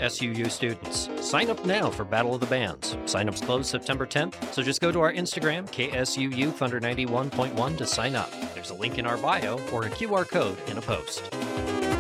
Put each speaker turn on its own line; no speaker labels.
SUU students. Sign up now for Battle of the Bands. Sign-ups close September 10th, so just go to our Instagram, KSUU Thunder 91.1 to sign up. There's a link in our bio or a QR code in a post.